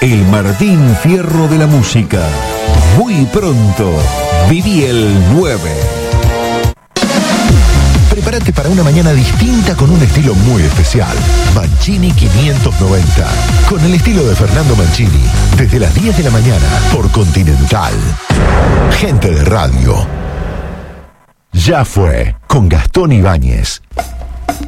el Martín Fierro de la música. Muy pronto, viví el 9. Prepárate para una mañana distinta con un estilo muy especial. Mancini 590. Con el estilo de Fernando Mancini. Desde las 10 de la mañana por Continental. Gente de radio. Ya fue con Gastón Ibáñez.